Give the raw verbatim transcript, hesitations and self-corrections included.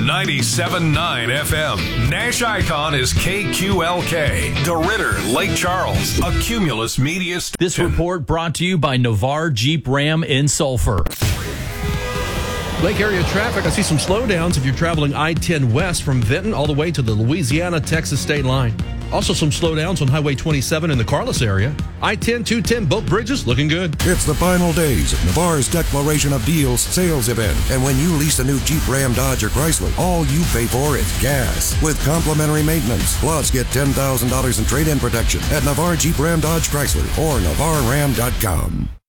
ninety-seven point nine F M. Nash Icon is K Q L K. DeRidder, Lake Charles, a Cumulus Media station. This report brought to you by Navarre Jeep Ram in Sulphur. Lake area traffic, I see some slowdowns if you're traveling I ten west from Vinton all the way to the Louisiana-Texas state line. Also some slowdowns on Highway twenty-seven in the Carlos area. I ten, two ten, both bridges looking good. It's the final days of Navarre's Declaration of Deals sales event. And when you lease a new Jeep, Ram, Dodge, or Chrysler, all you pay for is gas with complimentary maintenance. Plus, get ten thousand dollars in trade-in protection at Navarre Jeep, Ram, Dodge, Chrysler or Navarre Ram dot com.